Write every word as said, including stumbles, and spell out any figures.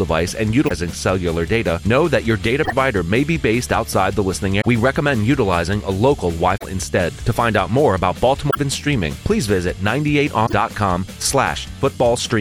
device and utilizing cellular data, know that your data provider may be based outside the listening area. We recommend utilizing a local Wi-Fi instead. To find out more about Baltimore Ravens streaming, please visit ninety-eight on dot com slash football stream.